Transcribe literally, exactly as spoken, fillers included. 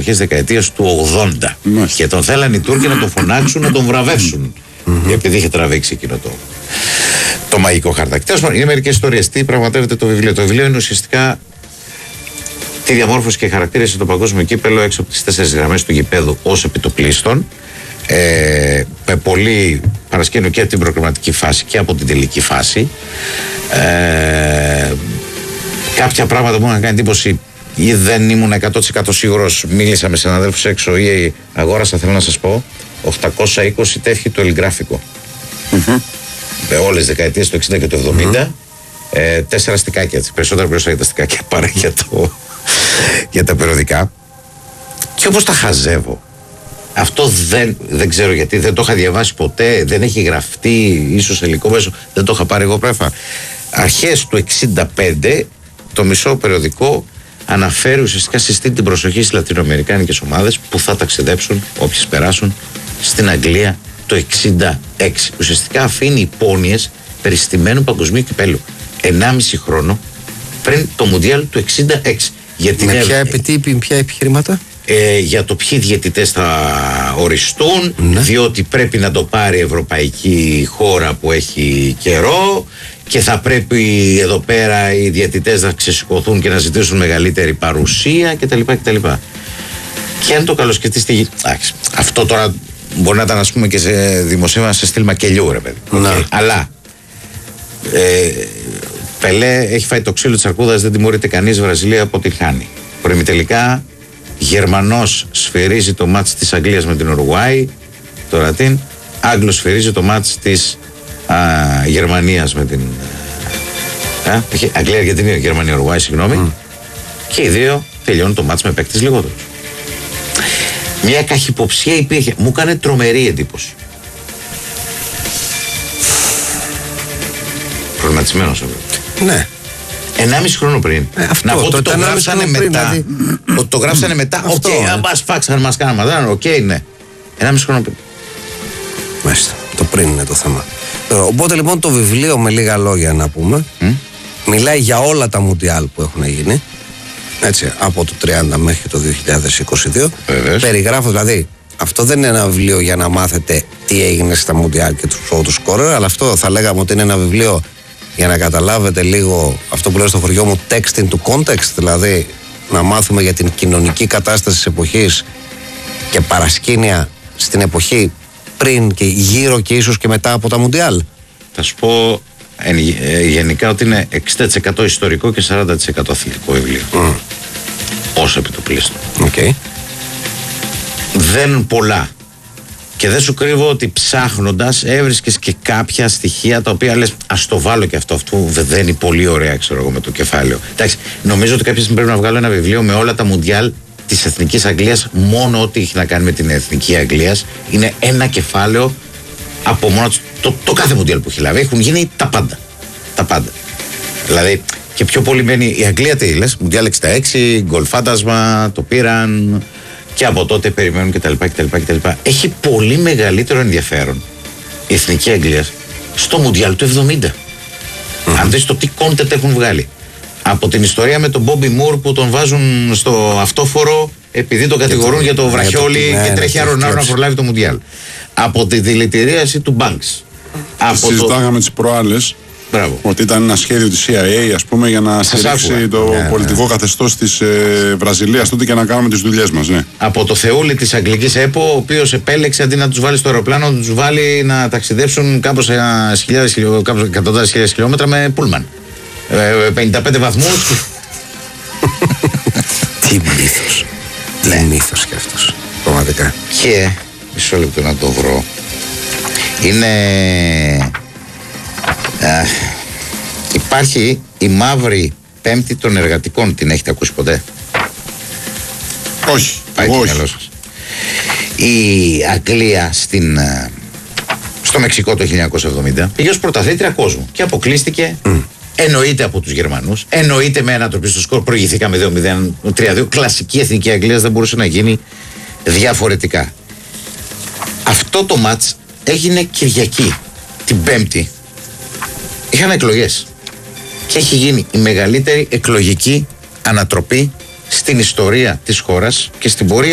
αρχές δεκαετίας του ογδόντα. Mm. Και τον θέλανε οι Τούρκοι να τον φωνάξουν, να τον βραβεύσουν. Mm-hmm. Επειδή είχε τραβήξει εκείνο το, το μαγικό χαρτάκι. Τέλος πάντων, είναι μερικές ιστορίες. Τι πραγματεύεται το βιβλίο? Το βιβλίο είναι ουσιαστικά τη διαμόρφωση και χαρακτήρισε το παγκόσμιο κύπελο έξω από τις τέσσερις γραμμές του γηπέδου ως επιτοπλίστων. Ε, με πολύ παρασκήνιο και από την προκριματική φάση και από την τελική φάση. Ε, κάποια πράγματα μου είχαν κάνει εντύπωση ή δεν ήμουν εκατό τοις εκατό σίγουρος. Μίλησα με συναδέλφους έξω ή αγόρασα, θέλω να σας πω, οκτακόσια είκοσι τεύχη του Ελιγράφικο. Mm-hmm. Με όλες τις δεκαετίες του εξήντα και του εβδομήντα. Mm-hmm. Ε, τέσσερα στικάκια, περισσότερα περισσότερα για τα στικάκια παρά για, το, για τα περιοδικά. Και όπως τα χαζεύω, αυτό δεν, δεν ξέρω γιατί, δεν το είχα διαβάσει ποτέ, δεν έχει γραφτεί, ίσως σε υλικό μέσο, δεν το είχα πάρει εγώ πρέφα. Αρχές του εξήντα πέντε το μισό περιοδικό αναφέρει ουσιαστικά, συστήνει την προσοχή στις λατινοαμερικάνικες ομάδες που θα ταξιδέψουν, όποιες περάσουν, στην Αγγλία το εξήντα έξι. Ουσιαστικά αφήνει υπόνοιες περί στημένου παγκοσμίου κυπέλου. Ενάμιση χρόνο πριν το Μουντιάλ του εξήντα έξι. Γιατί με ποια επιτύπη, ποια επιχειρήματα? Ε, για το ποιοι διαιτητές θα οριστούν, ναι. Διότι πρέπει να το πάρει η ευρωπαϊκή χώρα που έχει καιρό και θα πρέπει εδώ πέρα οι διαιτητές να ξεσηκωθούν και να ζητήσουν μεγαλύτερη παρουσία κτλ. κτλ. Και αν το καλοσκεφτείς, αυτό τώρα μπορεί να ήταν, ας πούμε, και σε δημοσίευμα σε στυλ μακελιού, ρε παιδί. Ναι. Okay. Αλλά ε, Πελέ έχει φάει το ξύλο της αρκούδας, δεν τιμωρείται κανείς. Βραζιλία αποτυχάνει. Προημιτελικά Γερμανός σφυρίζει το μάτς της Αγγλίας με την Ουρουγουάη, το Ρατίν. Άγγλος σφυρίζει το μάτς της α, Γερμανίας με την α, Αγγλία, Αργεντινή, Γερμανία, Ουρουγουάη, συγγνώμη. Mm. Και οι δύο τελειώνουν το μάτς με παίκτες λιγότερους. Μια καχυποψία υπήρχε. Μου έκανε τρομερή εντύπωση. Προβληματισμένος εγώ. Ναι. Ενάμιση χρόνο πριν. Ε, αυτό, να πω το ότι το γράψανε μετά. Δηλαδή... Ότι το γράψανε μετά. Οκ, okay, αν μας φάξαν, μας κάναμε. Οκ, okay, ναι. Ενάμιση χρόνο πριν. Μάλιστα. Το πριν είναι το θέμα. Οπότε λοιπόν το βιβλίο, με λίγα λόγια να πούμε, mm? μιλάει για όλα τα Μουντιάλ που έχουν γίνει. Έτσι, από το τριάντα μέχρι το δύο χιλιάδες είκοσι δύο. Βεβαίως. Περιγράφω δηλαδή. Αυτό δεν είναι ένα βιβλίο για να μάθετε τι έγινε στα Μουντιάλ και του show του σκόρερ, αλλά αυτό θα λέγαμε ότι είναι ένα βιβλίο για να καταλάβετε λίγο αυτό που λέω στο χωριό μου, text into context, δηλαδή να μάθουμε για την κοινωνική κατάσταση της εποχής και παρασκήνια στην εποχή πριν και γύρω και ίσως και μετά από τα Μουντιάλ. Θα σου πω εν, ε, γενικά ότι είναι εξήντα τοις εκατό ιστορικό και σαράντα τοις εκατό αθλητικό βιβλίο. Mm. Όσο επιτοπλίστων. Okay. Δεν πολλά. Και δεν σου κρύβω ότι ψάχνοντας έβρισκες και κάποια στοιχεία τα οποία λες, ας το βάλω και αυτό. Αυτό δεν είναι πολύ ωραία, ξέρω εγώ, με το κεφάλαιο. Εντάξει, νομίζω ότι κάποια στιγμή πρέπει να βγάλω ένα βιβλίο με όλα τα Μουντιάλ της Εθνικής Αγγλίας, μόνο ό,τι έχει να κάνει με την Εθνική Αγγλίας. Είναι ένα κεφάλαιο από μόνο το, το, το κάθε Μουντιάλ που έχει λάβει. Έχουν γίνει τα πάντα. Τα πάντα. Δηλαδή, και πιο πολύ μένει η Αγγλία, τι λες, Μουντιάλ εξήντα έξι, γκολ φάντασμα, το πήραν. Και από τότε περιμένουν κτλ, κτλ, κτλ. Έχει πολύ μεγαλύτερο ενδιαφέρον η Εθνική Αγγλία στο Μουντιάλ του εβδομήντα. Mm-hmm. Αν δεις το τι κόντετ έχουν βγάλει. Από την ιστορία με τον Μπόμπι Μουρ που τον βάζουν στο αυτόφορο επειδή τον κατηγορούν για το βραχιόλι και, και, και τρέχει άρον-άρον να προλάβει το Μουντιάλ. Από τη δηλητηρίαση του Banks. Συζητάγαμε το... τις προάλλες. Μπράβο. Ότι ήταν ένα σχέδιο της σι άι έι, ας πούμε, για να στηρίξει το ναι, πολιτικό ναι. καθεστώς της ε, Βραζιλίας τότε και να κάνουμε τις δουλειές μας. Ναι. Από το θεούλη της Αγγλικής ΕΠΟ, ο οποίος επέλεξε αντί να τους βάλει στο αεροπλάνο, να τους βάλει να ταξιδέψουν κάπως εκατοντάδες χιλιάδες χιλιόμετρα με πούλμαν. Ε, πενήντα πέντε βαθμούς. Τι μύθος. Τι μύθος κι αυτός. Πραγματικά. Και μισό λεπτό να το βρω. Είναι. Uh, υπάρχει η μαύρη πέμπτη των εργατικών. Την έχετε ακούσει ποτέ? Όχι. Πάει όχι. το μυαλό σας. Η Αγγλία στην, uh, στο Μεξικό το χίλια εννιακόσια εβδομήντα πήγε ως πρωταθλήτρια κόσμου και αποκλείστηκε. Mm. Εννοείται από τους Γερμανούς, εννοείται με ανατροπή στο σκορ. Προηγηθήκαμε δύο μηδέν, τρία δύο. Κλασική εθνική Αγγλίας, δεν μπορούσε να γίνει διαφορετικά. Αυτό το μάτς έγινε Κυριακή, την Πέμπτη. Είχαν εκλογές και έχει γίνει η μεγαλύτερη εκλογική ανατροπή στην ιστορία της χώρας και στην πορεία